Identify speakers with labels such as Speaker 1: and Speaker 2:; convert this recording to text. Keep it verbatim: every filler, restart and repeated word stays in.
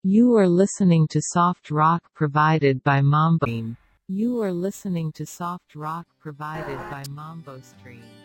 Speaker 1: You are listening to soft rock provided by Mambo. You are listening to soft rock provided by Mambo Stream.